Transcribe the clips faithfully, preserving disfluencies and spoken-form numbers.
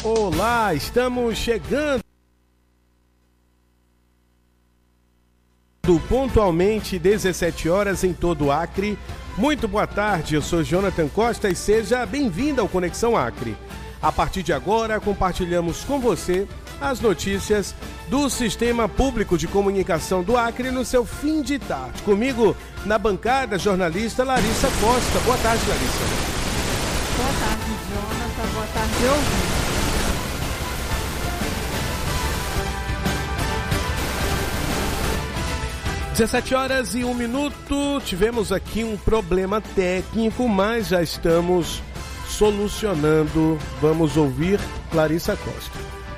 Olá, estamos chegando pontualmente dezessete horas em todo o Acre. Muito boa tarde, eu sou Jonathan Costa e seja bem-vindo ao Conexão Acre. A partir de agora, compartilhamos com você as notícias do Sistema Público de Comunicação do Acre no seu fim de tarde. Comigo, na bancada, jornalista Larissa Costa. Boa tarde, Larissa. Boa tarde, Jonathan. Boa tarde, ouvinte. dezessete horas e um minuto. Tivemos aqui um problema técnico, mas já estamos solucionando. Vamos ouvir Larissa Costa.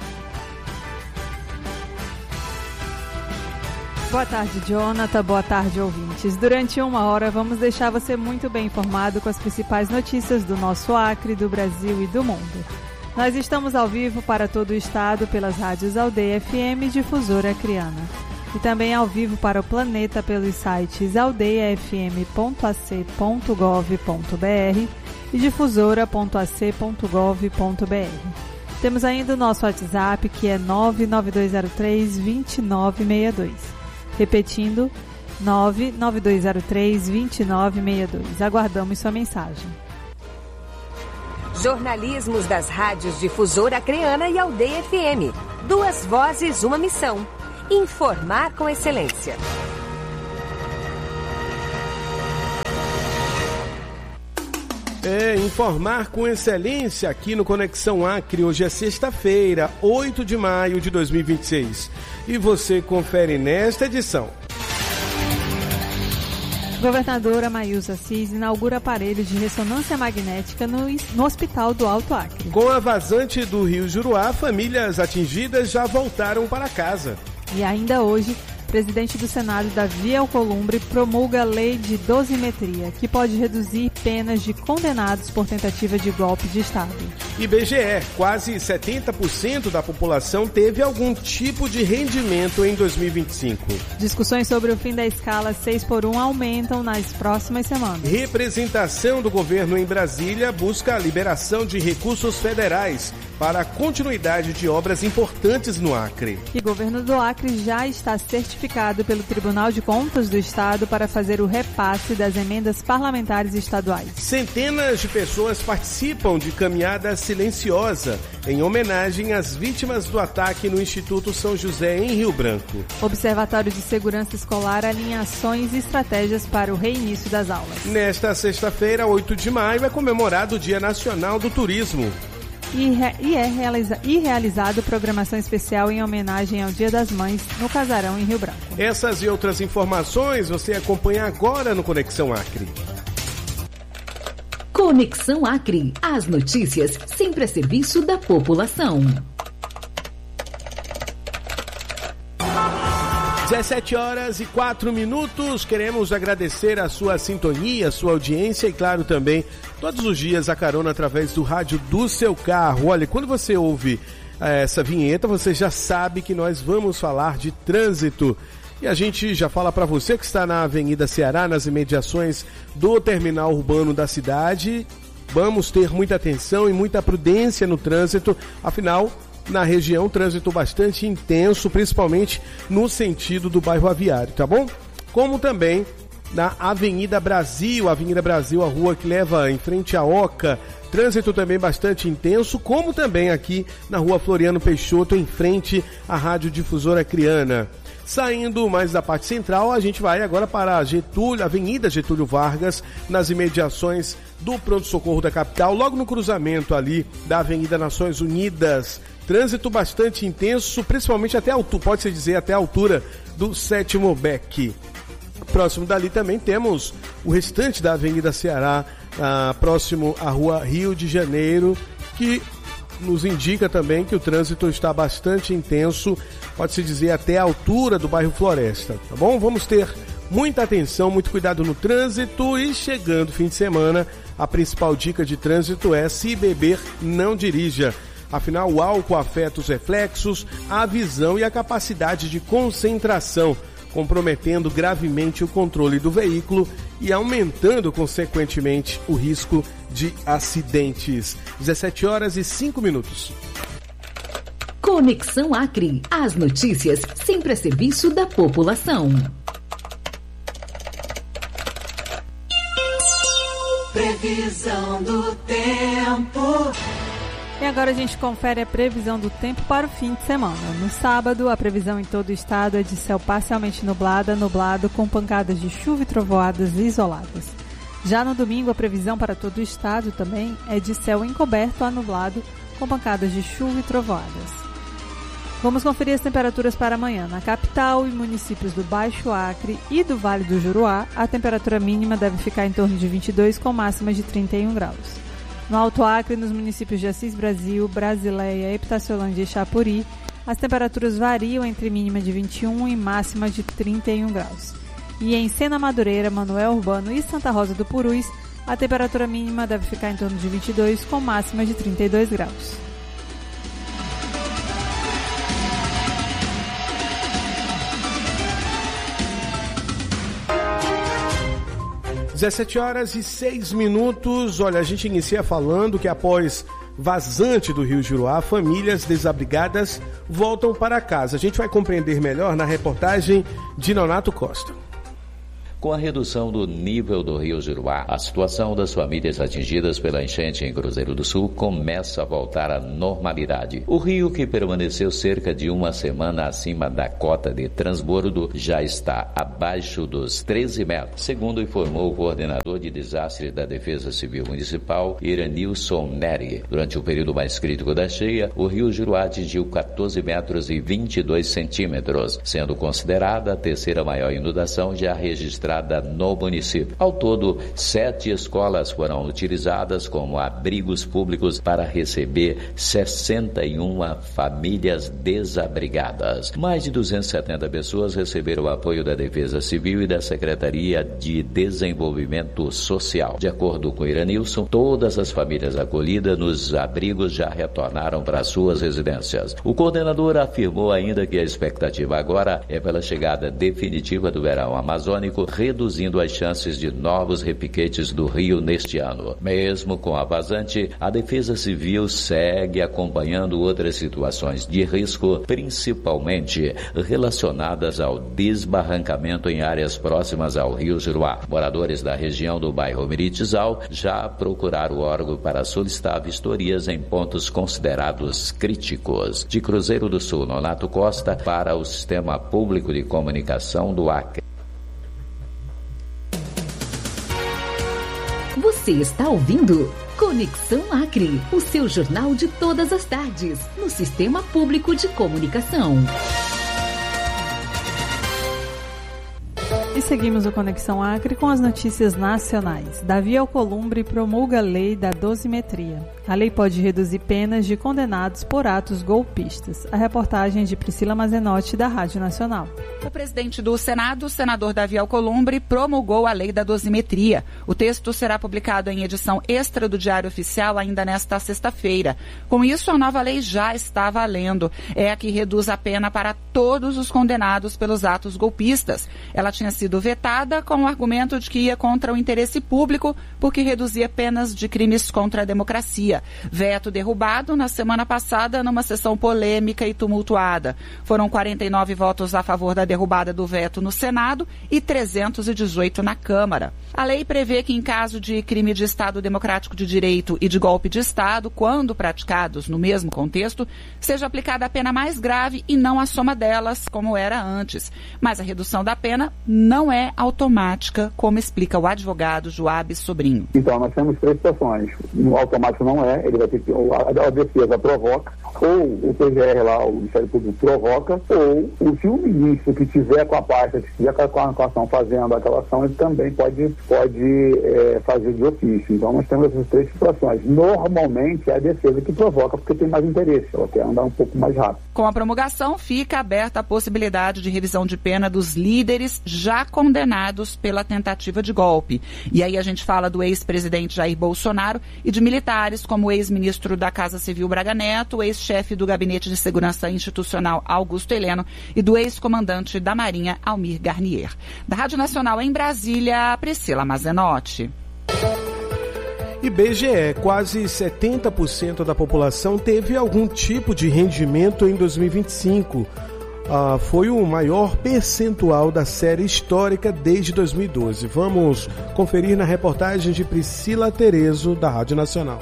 Boa tarde, Jonathan. Boa tarde, ouvintes. Durante uma hora vamos deixar você muito bem informado com as principais notícias do nosso Acre, do Brasil e do mundo. Nós estamos ao vivo para todo o estado pelas rádios Aldeia F M e Difusora Acreana. E também ao vivo para o planeta pelos sites aldeia f m ponto a c ponto gov ponto b r e difusora ponto a c ponto gov ponto b r. Temos ainda o nosso WhatsApp, que é nove nove dois zero três, dois nove seis dois. Repetindo, nove nove dois zero três, dois nove seis dois. Aguardamos sua mensagem. Jornalismos das rádios Difusora Acreana e Aldeia F M. Duas vozes, uma missão. Informar com excelência. É, informar com excelência aqui no Conexão Acre. Hoje é sexta-feira, oito de maio de dois mil e vinte e seis. E você confere nesta edição. Governadora Maílza Assis inaugura aparelho de ressonância magnética no, no Hospital do Alto Acre. Com a vazante do Rio Juruá, famílias atingidas já voltaram para casa. E ainda hoje, o presidente do Senado, Davi Alcolumbre, promulga a lei de dosimetria, que pode reduzir penas de condenados por tentativa de golpe de Estado. I B G E, quase setenta por cento da população teve algum tipo de rendimento em dois mil e vinte e cinco. Discussões sobre o fim da escala seis por um aumentam nas próximas semanas. Representação do governo em Brasília busca a liberação de recursos federais para a continuidade de obras importantes no Acre. E o governo do Acre já está certificado pelo Tribunal de Contas do Estado para fazer o repasse das emendas parlamentares estaduais. Centenas de pessoas participam de caminhada silenciosa em homenagem às vítimas do ataque no Instituto São José em Rio Branco. Observatório de Segurança Escolar alinha ações e estratégias para o reinício das aulas. Nesta sexta-feira, oito de maio, é comemorado o Dia Nacional do Turismo. E, re, e é realiza, e realizado programação especial em homenagem ao Dia das Mães no Casarão em Rio Branco. Essas e outras informações você acompanha agora no Conexão Acre. Conexão Acre. As notícias sempre a serviço da população. dezessete horas e quatro minutos. Queremos agradecer a sua sintonia, a sua audiência e, claro, também todos os dias a carona através do rádio do seu carro. Olha, quando você ouve eh, essa vinheta, você já sabe que nós vamos falar de trânsito. E a gente já fala para você que está na Avenida Ceará, nas imediações do terminal urbano da cidade. Vamos ter muita atenção e muita prudência no trânsito, afinal, na região, trânsito bastante intenso, principalmente no sentido do bairro Aviário, tá bom? Como também na Avenida Brasil, Avenida Brasil, a rua que leva em frente à Oca, trânsito também bastante intenso, como também aqui na rua Floriano Peixoto, em frente à Rádio Difusora Acreana. Saindo mais da parte central, a gente vai agora para a Getúlio, Avenida Getúlio Vargas, nas imediações do pronto-socorro da capital, logo no cruzamento ali da Avenida Nações Unidas. Trânsito bastante intenso, principalmente até a altura, pode-se dizer até a altura do sétimo beck. Próximo dali também temos o restante da Avenida Ceará, ah, próximo à Rua Rio de Janeiro, que nos indica também que o trânsito está bastante intenso, pode-se dizer até a altura do bairro Floresta, tá bom? Vamos ter muita atenção, muito cuidado no trânsito e chegando o fim de semana, a principal dica de trânsito é: se beber, não dirija. Afinal, o álcool afeta os reflexos, a visão e a capacidade de concentração, comprometendo gravemente o controle do veículo e aumentando, consequentemente, o risco de acidentes. dezessete horas e cinco minutos. Conexão Acre. As notícias sempre a serviço da população. Previsão do tempo. E agora a gente confere a previsão do tempo para o fim de semana. No sábado, a previsão em todo o estado é de céu parcialmente nublado, nublado com pancadas de chuva e trovoadas isoladas. Já no domingo, a previsão para todo o estado também é de céu encoberto a nublado com pancadas de chuva e trovoadas. Vamos conferir as temperaturas para amanhã. Na capital e municípios do Baixo Acre e do Vale do Juruá, a temperatura mínima deve ficar em torno de vinte e dois, com máximas de trinta e um graus. No Alto Acre, nos municípios de Assis Brasil, Brasileia, Epitaciolândia e Chapuri, as temperaturas variam entre mínima de vinte e um e máxima de trinta e um graus. E em Sena Madureira, Manoel Urbano e Santa Rosa do Purus, a temperatura mínima deve ficar em torno de vinte e dois, com máxima de trinta e dois graus. dezessete horas e seis minutos. Olha, a gente inicia falando que após vazante do Rio Juruá, famílias desabrigadas voltam para casa. A gente vai compreender melhor na reportagem de Nonato Costa. Com a redução do nível do Rio Juruá, a situação das famílias atingidas pela enchente em Cruzeiro do Sul começa a voltar à normalidade. O rio, que permaneceu cerca de uma semana acima da cota de transbordo, já está abaixo dos treze metros, segundo informou o coordenador de desastre da Defesa Civil Municipal, Iranilson Neri. Durante o período mais crítico da cheia, o Rio Juruá atingiu quatorze metros e vinte e dois centímetros, sendo considerada a terceira maior inundação já registrada no município. Ao todo, sete escolas foram utilizadas como abrigos públicos para receber sessenta e uma famílias desabrigadas. Mais de duzentas e setenta pessoas receberam o apoio da Defesa Civil e da Secretaria de Desenvolvimento Social. De acordo com Iranilson, todas as famílias acolhidas nos abrigos já retornaram para suas residências. O coordenador afirmou ainda que a expectativa agora é pela chegada definitiva do verão amazônico, reduzindo as chances de novos repiquetes do rio neste ano. Mesmo com a vazante, a Defesa Civil segue acompanhando outras situações de risco, principalmente relacionadas ao desbarrancamento em áreas próximas ao Rio Juruá. Moradores da região do bairro Miritizal já procuraram o órgão para solicitar vistorias em pontos considerados críticos. De Cruzeiro do Sul, Nonato Costa, para o Sistema Público de Comunicação do Acre. Você está ouvindo Conexão Acre, o seu jornal de todas as tardes, no Sistema Público de Comunicação. E seguimos o Conexão Acre com as notícias nacionais. Davi Alcolumbre promulga a lei da dosimetria. A lei pode reduzir penas de condenados por atos golpistas. A reportagem de Priscila Mazenotti, da Rádio Nacional. O presidente do Senado, o senador Davi Alcolumbre, promulgou a lei da dosimetria. O texto será publicado em edição extra do Diário Oficial ainda nesta sexta-feira. Com isso, a nova lei já está valendo. É a que reduz a pena para todos os condenados pelos atos golpistas. Ela tinha sido vetada com o argumento de que ia contra o interesse público, porque reduzia penas de crimes contra a democracia. Veto derrubado na semana passada numa sessão polêmica e tumultuada. Foram quarenta e nove votos a favor da derrubada do veto no Senado e trezentos e dezoito na Câmara. A lei prevê que, em caso de crime de Estado Democrático de Direito e de golpe de Estado, quando praticados no mesmo contexto, seja aplicada a pena mais grave e não a soma delas, como era antes. Mas a redução da pena não é automática, como explica o advogado Joab Sobrinho. Então, nós temos três situações. O automático não é, ele vai ter que, ou a, a defesa provoca, ou o P G R lá, o Ministério Público provoca, ou o, se o ministro que tiver com a pasta, que estiver com a, com a ação fazendo aquela ação, ele também pode, pode é, fazer de ofício. Então, nós temos essas três situações. Normalmente, é a defesa que provoca, porque tem mais interesse, ela quer andar um pouco mais rápido. Com a promulgação, fica aberta a possibilidade de revisão de pena dos líderes já condenados pela tentativa de golpe. E aí a gente fala do ex-presidente Jair Bolsonaro e de militares como o ex-ministro da Casa Civil Braga Neto, o ex-chefe do Gabinete de Segurança Institucional Augusto Heleno e do ex-comandante da Marinha Almir Garnier. Da Rádio Nacional em Brasília, Priscila Mazenotti. I B G E, quase setenta por cento da população teve algum tipo de rendimento em dois mil e vinte e cinco. Ah, foi o maior percentual da série histórica desde dois mil e doze. Vamos conferir na reportagem de Priscila Terezo, da Rádio Nacional.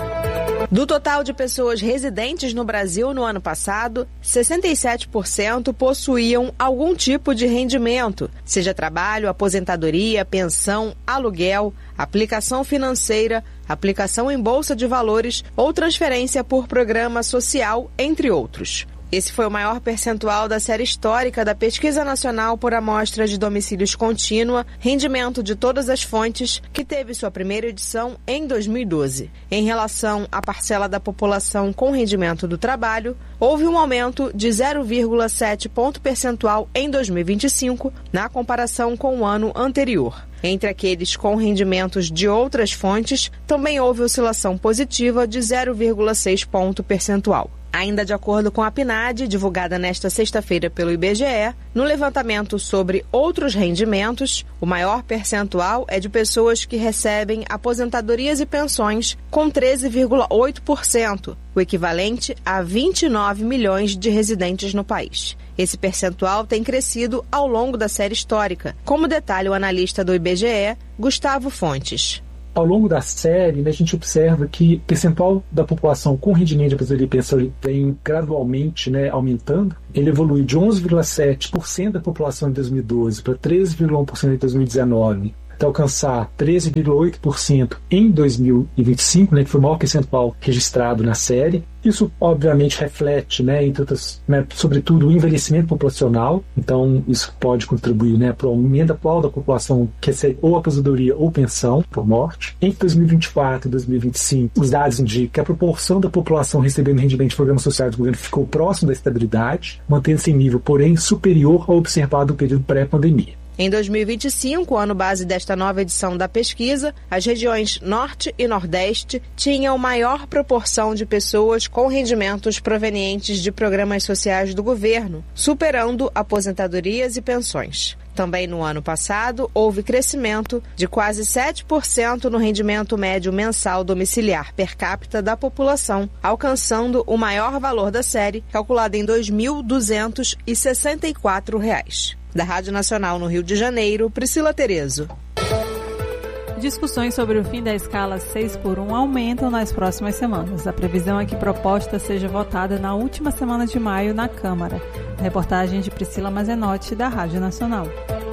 Do total de pessoas residentes no Brasil no ano passado, sessenta e sete por cento possuíam algum tipo de rendimento, seja trabalho, aposentadoria, pensão, aluguel, aplicação financeira, aplicação em bolsa de valores ou transferência por programa social, entre outros. Esse foi o maior percentual da série histórica da Pesquisa Nacional por Amostra de Domicílios Contínua, Rendimento de Todas as Fontes, que teve sua primeira edição em dois mil e doze. Em relação à parcela da população com rendimento do trabalho, houve um aumento de zero vírgula sete ponto percentual em dois mil e vinte e cinco, na comparação com o ano anterior. Entre aqueles com rendimentos de outras fontes, também houve oscilação positiva de zero vírgula seis ponto percentual. Ainda de acordo com a P N A D, divulgada nesta sexta-feira pelo I B G E, no levantamento sobre outros rendimentos, o maior percentual é de pessoas que recebem aposentadorias e pensões, com treze vírgula oito por cento, o equivalente a vinte e nove milhões de residentes no país. Esse percentual tem crescido ao longo da série histórica, como detalha o analista do I B G E, Gustavo Fontes. Ao longo da série, né, a gente observa que o percentual da população com rendimento de aposentadoria e pensão vem gradualmente, né, aumentando. Ele evolui de onze vírgula sete por cento da população em dois mil e doze para treze vírgula um por cento em dois mil e dezenove, até alcançar treze vírgula oito por cento em dois mil e vinte e cinco, né, que foi o maior percentual registrado na série. Isso, obviamente, reflete, né, entre outras, né, sobretudo, o envelhecimento populacional. Então, isso pode contribuir, né, para o aumento atual da população que recebe ou aposentadoria ou pensão por morte. Entre dois mil e vinte e quatro e dois mil e vinte e cinco, os dados indicam que a proporção da população recebendo rendimento de programas sociais do governo ficou próximo da estabilidade, mantendo-se em nível, porém, superior ao observado no período pré-pandemia. Em dois mil e vinte e cinco, ano base desta nova edição da pesquisa, as regiões Norte e Nordeste tinham maior proporção de pessoas com rendimentos provenientes de programas sociais do governo, superando aposentadorias e pensões. Também no ano passado, houve crescimento de quase sete por cento no rendimento médio mensal domiciliar per capita da população, alcançando o maior valor da série, calculado em dois mil duzentos e sessenta e quatro reais. Da Rádio Nacional no Rio de Janeiro, Priscila Terezo. Discussões sobre o fim da escala seis por um aumentam nas próximas semanas. A previsão é que a proposta seja votada na última semana de maio na Câmara. Reportagem de Priscila Mazenotti, da Rádio Nacional.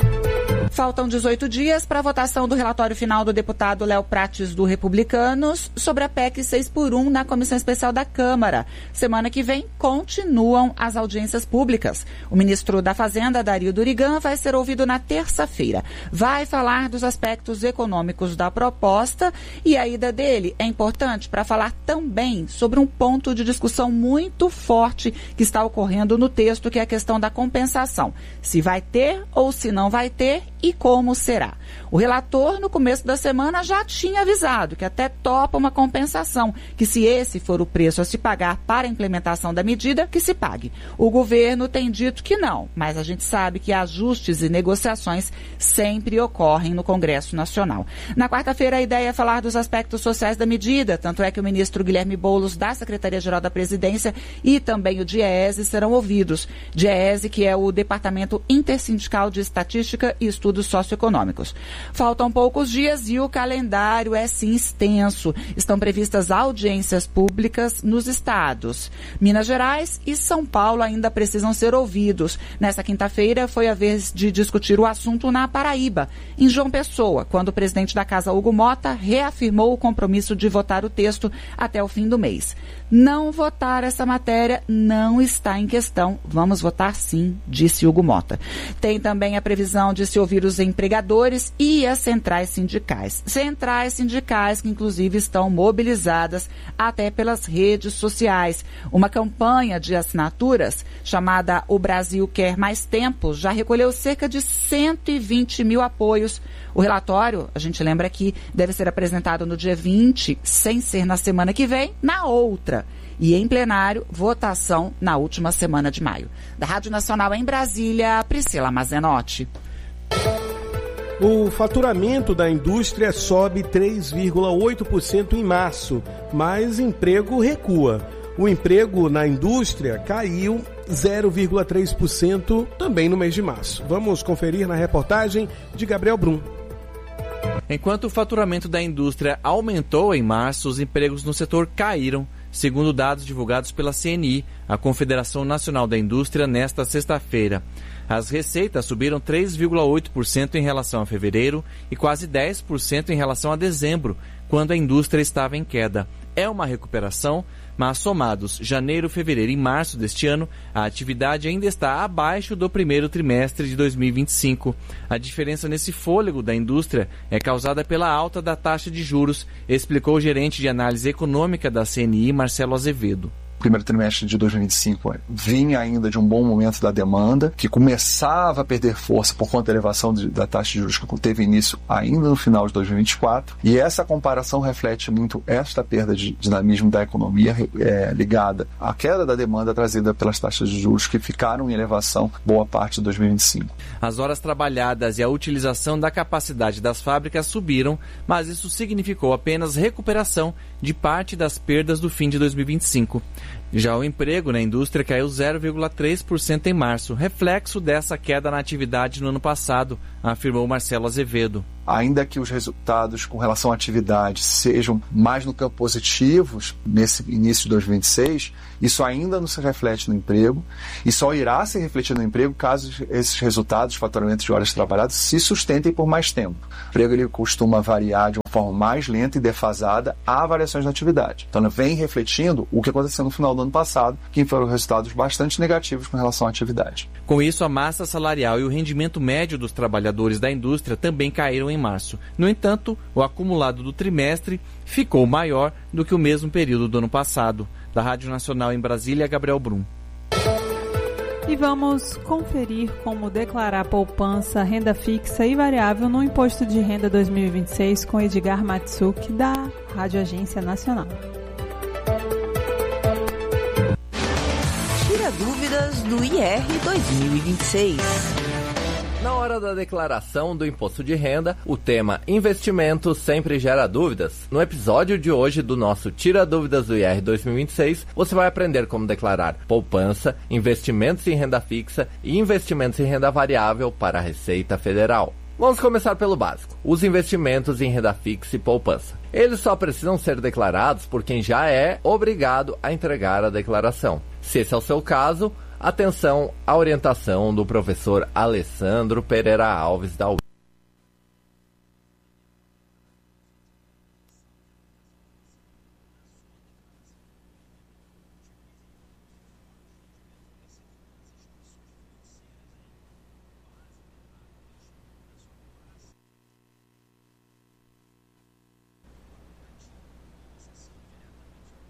Faltam dezoito dias para a votação do relatório final do deputado Léo Prates, do Republicanos, sobre a P E C seis por um na Comissão Especial da Câmara. Semana que vem continuam as audiências públicas. O ministro da Fazenda, Dario Durigan, vai ser ouvido na terça-feira. Vai falar dos aspectos econômicos da proposta e a ida dele é importante para falar também sobre um ponto de discussão muito forte que está ocorrendo no texto, que é a questão da compensação. Se vai ter ou se não vai ter e como será. O relator, no começo da semana, já tinha avisado que até topa uma compensação, que se esse for o preço a se pagar para a implementação da medida, que se pague. O governo tem dito que não, mas a gente sabe que ajustes e negociações sempre ocorrem no Congresso Nacional. Na quarta-feira, a ideia é falar dos aspectos sociais da medida, tanto é que o ministro Guilherme Boulos, da Secretaria-Geral da Presidência, e também o DIEESE serão ouvidos. DIEESE, que é o Departamento Intersindical de Estatística e Estudos Socioeconômicos. Faltam poucos dias e o calendário é sim extenso. Estão previstas audiências públicas nos estados. Minas Gerais e São Paulo ainda precisam ser ouvidos. Nesta quinta-feira foi a vez de discutir o assunto na Paraíba, em João Pessoa, quando o presidente da Casa, Hugo Mota, reafirmou o compromisso de votar o texto até o fim do mês. Não votar essa matéria não está em questão. Vamos votar sim, disse Hugo Mota. Tem também a previsão de se ouvir os empregadores e as centrais sindicais. Centrais sindicais que, inclusive, estão mobilizadas até pelas redes sociais. Uma campanha de assinaturas chamada O Brasil Quer Mais Tempo já recolheu cerca de cento e vinte mil apoios. O relatório, a gente lembra que deve ser apresentado no dia vinte, sem ser na semana que vem, na outra. E em plenário, votação na última semana de maio. Da Rádio Nacional em Brasília, Priscila Mazenotti. O faturamento da indústria sobe três vírgula oito por cento em março, mas emprego recua. O emprego na indústria caiu zero vírgula três por cento também no mês de março. Vamos conferir na reportagem de Gabriel Brum. Enquanto o faturamento da indústria aumentou em março, os empregos no setor caíram, segundo dados divulgados pela C N I, a Confederação Nacional da Indústria, nesta sexta-feira. As receitas subiram três vírgula oito por cento em relação a fevereiro e quase dez por cento em relação a dezembro, quando a indústria estava em queda. É uma recuperação, mas somados janeiro, fevereiro e março deste ano, a atividade ainda está abaixo do primeiro trimestre de dois mil e vinte e cinco. A diferença nesse fôlego da indústria é causada pela alta da taxa de juros, explicou o gerente de análise econômica da C N I, Marcelo Azevedo. O primeiro trimestre de dois mil e vinte e cinco vinha ainda de um bom momento da demanda, que começava a perder força por conta da elevação de, da taxa de juros que teve início ainda no final de dois mil e vinte e quatro. E essa comparação reflete muito esta perda de dinamismo da economia é, ligada à queda da demanda trazida pelas taxas de juros que ficaram em elevação boa parte de dois mil e vinte e cinco. As horas trabalhadas e a utilização da capacidade das fábricas subiram, mas isso significou apenas recuperação de parte das perdas do fim de dois mil e vinte e cinco. Já o emprego na indústria caiu zero vírgula três por cento em março, reflexo dessa queda na atividade no ano passado, afirmou Marcelo Azevedo. Ainda que os resultados com relação à atividade sejam mais no campo positivos nesse início de dois mil e vinte e seis, isso ainda não se reflete no emprego e só irá se refletir no emprego caso esses resultados, faturamento de horas trabalhadas, se sustentem por mais tempo. O emprego ele costuma variar de uma forma mais lenta e defasada a variações na atividade. Então, vem refletindo o que aconteceu no final do ano passado, que foram resultados bastante negativos com relação à atividade. Com isso, a massa salarial e o rendimento médio dos trabalhadores da indústria também caíram em março. No entanto, o acumulado do trimestre ficou maior do que o mesmo período do ano passado. Da Rádio Nacional em Brasília, Gabriel Brum. E vamos conferir como declarar poupança, renda fixa e variável no Imposto de Renda dois mil e vinte e seis com Edgar Matsuki, da Rádio Agência Nacional. Tira dúvidas do I R dois mil e vinte e seis. Na hora da declaração do imposto de renda, o tema investimento sempre gera dúvidas. No episódio de hoje do nosso Tira Dúvidas do I R dois mil e vinte e seis, você vai aprender como declarar poupança, investimentos em renda fixa e investimentos em renda variável para a Receita Federal. Vamos começar pelo básico, os investimentos em renda fixa e poupança. Eles só precisam ser declarados por quem já é obrigado a entregar a declaração. Se esse é o seu caso, atenção à orientação do professor Alessandro Pereira Alves da U